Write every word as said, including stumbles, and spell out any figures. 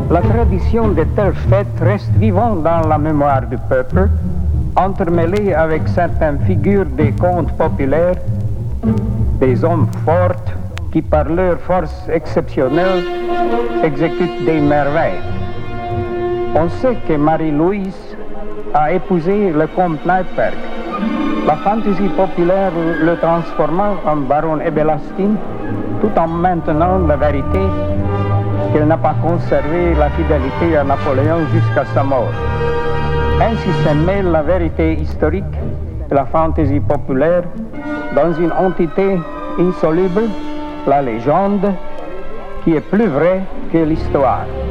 La tradition de telles fêtes reste vivante dans la mémoire du peuple, entremêlée avec certaines figures des contes populaires, des hommes forts qui, par leur force exceptionnelle, exécutent des merveilles. On sait que Marie-Louise a épousé le comte Neipperg. La fantaisie populaire le transforma en baron Ebelastine, tout en maintenant la vérité qu'elle n'a pas conservé la fidélité à Napoléon jusqu'à sa mort. Ainsi se mêle la vérité historique et la fantaisie populaire dans une entité insoluble, la légende, qui est plus vraie que l'histoire.